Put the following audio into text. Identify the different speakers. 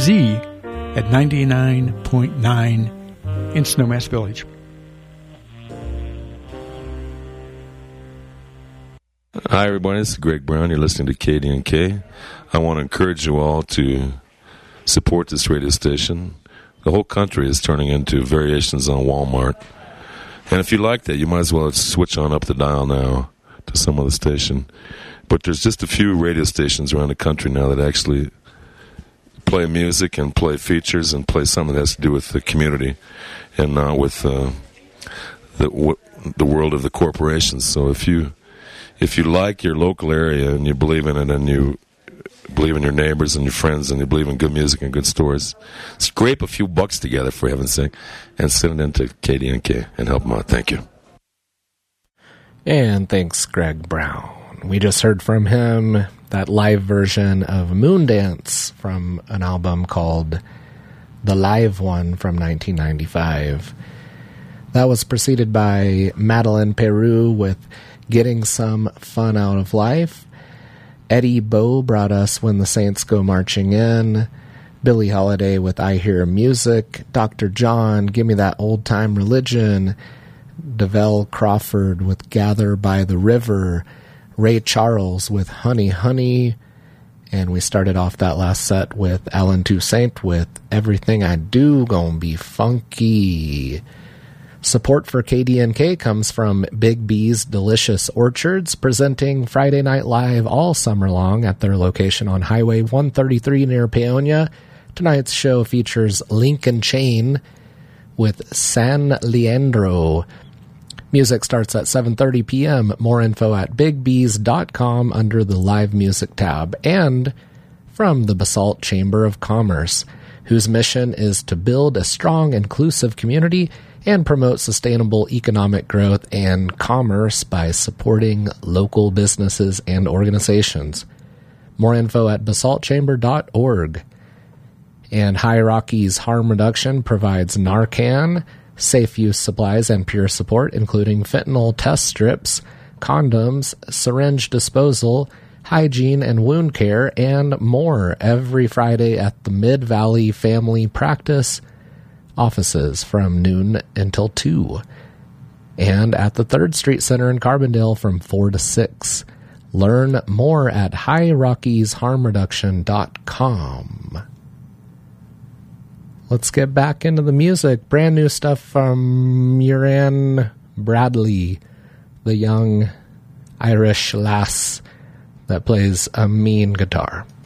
Speaker 1: at 99.9 in Snowmass Village.
Speaker 2: Hi, everybody. This is Greg Brown. You're listening to KDNK. I want to encourage you all to support this radio station. The whole country is turning into variations on Walmart. And if you like that, you might as well switch on up the dial now to some other station. But there's just a few radio stations around the country now that actually play music and play features and play something that has to do with the community and not with the world of the corporations. So if you like your local area and you believe in it and you believe in your neighbors and your friends and you believe in good music and good stories, scrape a few bucks together, for heaven's sake, and send it into KDNK and help them out. Thank you.
Speaker 3: And thanks, Greg Brown. We just heard from him that live version of Moondance from an album called The Live One from 1995. That was preceded by Madeline Peru with Getting Some Fun Out of Life. Eddie Bow brought us When the Saints Go Marching In. Billie Holiday with I Hear Music. Dr. John, Give Me That Old Time Religion. Devell Crawford with Gather by the River. Ray Charles with Honey Honey. And we started off that last set with Alan Toussaint with Everything I Do Gonna Be Funky. Support for KDNK comes from Big B's Delicious Orchards, presenting Friday Night Live all summer long at their location on Highway 133 near Paonia. Tonight's show features Lincoln Chain with San Leandro. Music starts at 7:30 p.m. More info at bigbs.com under the Live Music tab. And from the Basalt Chamber of Commerce, whose mission is to build a strong, inclusive community and promote sustainable economic growth and commerce by supporting local businesses and organizations. More info at basaltchamber.org. And High Rockies Harm Reduction provides Narcan, safe use supplies, and peer support, including fentanyl test strips, condoms, syringe disposal, hygiene and wound care, and more every Friday at the Mid-Valley Family Practice offices from noon until 2, and at the 3rd Street Center in Carbondale from 4 to 6. Learn more at highrockysharmreduction.com. Let's get back into the music. Brand new stuff from Muireann Bradley, the young Irish lass that plays a mean guitar.